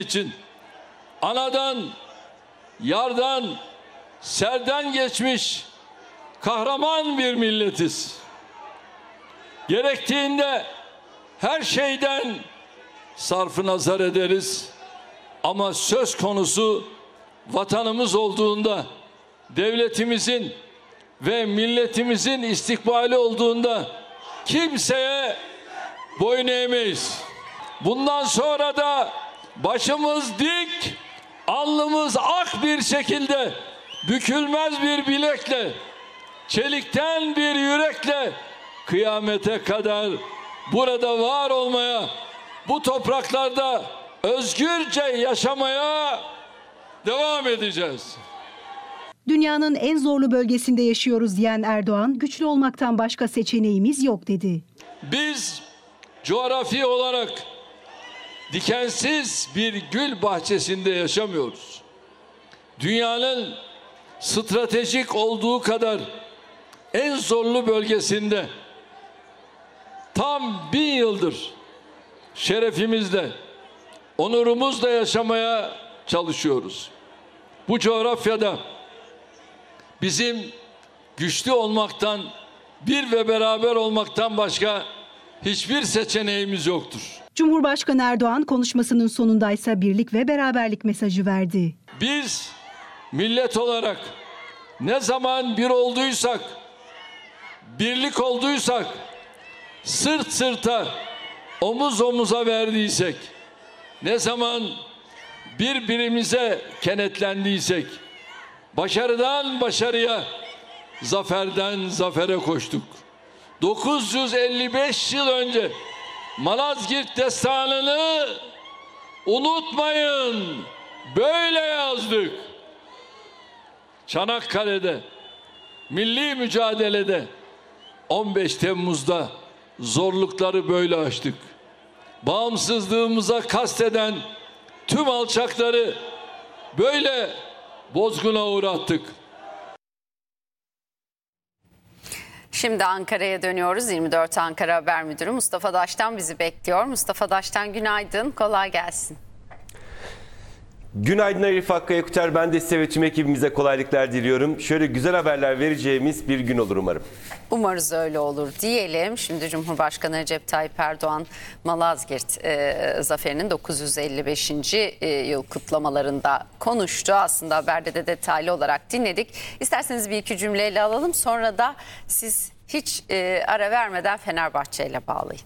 için anadan, yardan, serden geçmiş kahraman bir milletiz. Gerektiğinde her şeyden sarfı nazar ederiz. Ama söz konusu vatanımız olduğunda, devletimizin ve milletimizin istikbali olduğunda kimseye boyun eğmeyiz. Bundan sonra da başımız dik, alnımız ak bir şekilde, bükülmez bir bilekle, çelikten bir yürekle kıyamete kadar burada var olmaya, bu topraklarda özgürce yaşamaya devam edeceğiz. Dünyanın en zorlu bölgesinde yaşıyoruz diyen Erdoğan, güçlü olmaktan başka seçeneğimiz yok dedi. Biz coğrafi olarak dikensiz bir gül bahçesinde yaşamıyoruz. Dünyanın stratejik olduğu kadar en zorlu bölgesinde tam 1000 yıldır şerefimizle, onurumuzla yaşamaya çalışıyoruz. Bu coğrafyada bizim güçlü olmaktan, bir ve beraber olmaktan başka hiçbir seçeneğimiz yoktur. Cumhurbaşkanı Erdoğan konuşmasının sonundaysa birlik ve beraberlik mesajı verdi. Biz millet olarak ne zaman bir olduysak, birlik olduysak, sırt sırta, omuz omuza verdiysek, ne zaman birbirimize kenetlendiysek, başarıdan başarıya, zaferden zafere koştuk. 955 yıl önce Malazgirt destanını unutmayın, böyle yazdık. Çanakkale'de, milli mücadelede 15 Temmuz'da zorlukları böyle aştık. Bağımsızlığımıza kasteden tüm alçakları böyle bozguna uğrattık. Şimdi Ankara'ya dönüyoruz. 24 Ankara Haber Müdürü Mustafa Daş'tan bizi bekliyor. Mustafa Daş'tan günaydın, kolay gelsin. Günaydın Arif Hakkı Ekuter. Ben de size ve tüm ekibimize kolaylıklar diliyorum. Şöyle güzel haberler vereceğimiz bir gün olur umarım. Umarız öyle olur diyelim. Şimdi Cumhurbaşkanı Recep Tayyip Erdoğan Malazgirt zaferinin 955. yıl kutlamalarında konuştu. Aslında haberde de detaylı olarak dinledik. İsterseniz bir iki cümleyle alalım. Sonra da siz hiç ara vermeden Fenerbahçe ile bağlayın.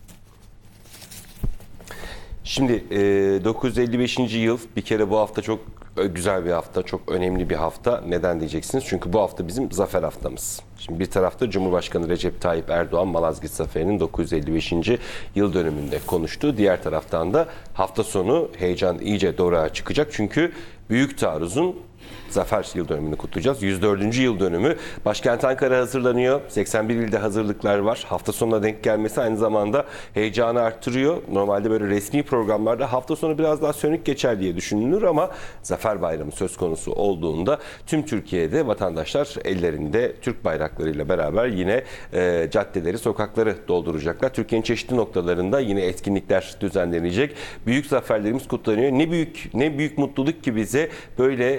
Şimdi 955. yıl bir kere bu hafta çok güzel bir hafta, çok önemli bir hafta. Neden diyeceksiniz? Çünkü bu hafta bizim zafer haftamız. Şimdi bir tarafta Cumhurbaşkanı Recep Tayyip Erdoğan Malazgirt Zaferi'nin 955. yıl dönümünde konuştu. Diğer taraftan da hafta sonu heyecan iyice doruğa çıkacak. Çünkü Büyük Taarruz'un zafer yıl dönümünü kutlayacağız. 104. yıl dönümü. Başkent Ankara hazırlanıyor. 81 ilde hazırlıklar var. Hafta sonuna denk gelmesi aynı zamanda heyecanı arttırıyor. Normalde böyle resmi programlarda hafta sonu biraz daha sönük geçer diye düşünülür ama Zafer Bayramı söz konusu olduğunda tüm Türkiye'de vatandaşlar ellerinde Türk bayraklarıyla beraber yine caddeleri, sokakları dolduracaklar. Türkiye'nin çeşitli noktalarında yine etkinlikler düzenlenecek. Büyük zaferlerimiz kutlanıyor. Ne büyük mutluluk ki bize böyle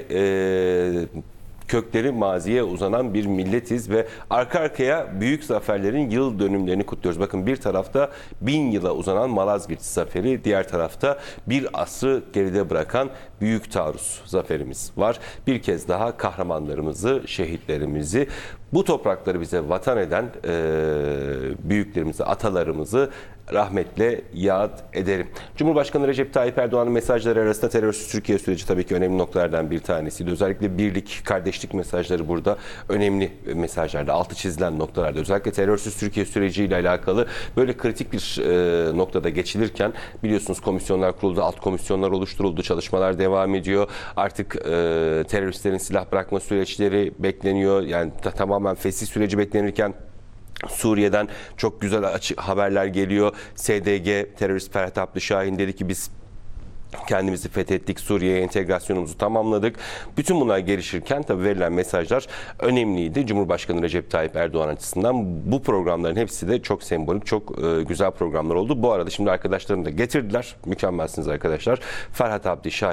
kökleri maziye uzanan bir milletiz ve arka arkaya büyük zaferlerin yıl dönümlerini kutluyoruz. Bakın bir tarafta 1000 yıla uzanan Malazgirt Zaferi, diğer tarafta bir asrı geride bırakan Büyük Taarruz zaferimiz var. Bir kez daha kahramanlarımızı, şehitlerimizi, bu toprakları bize vatan eden büyüklerimizi, atalarımızı rahmetle yad ederim. Cumhurbaşkanı Recep Tayyip Erdoğan'ın mesajları arasında terörsüz Türkiye süreci tabii ki önemli noktalardan bir tanesiydi. Özellikle birlik, kardeşlik mesajları burada önemli mesajlarda, altı çizilen noktalarda. Özellikle terörsüz Türkiye süreciyle alakalı böyle kritik bir noktada geçilirken biliyorsunuz komisyonlar kuruldu, alt komisyonlar oluşturuldu, çalışmalar devam ediyor. Artık teröristlerin silah bırakma süreçleri bekleniyor. Yani tamamen fesih süreci beklenirken Suriye'den çok güzel haberler geliyor. SDG terörist Ferhat Abdüşahin dedi ki biz kendimizi fethettik, Suriye'ye entegrasyonumuzu tamamladık. Bütün bunlar gelişirken tabii verilen mesajlar önemliydi. Cumhurbaşkanı Recep Tayyip Erdoğan açısından bu programların hepsi de çok sembolik, çok güzel programlar oldu. Bu arada şimdi arkadaşlarını da getirdiler. Mükemmelsiniz arkadaşlar. Ferhat Abdüşahin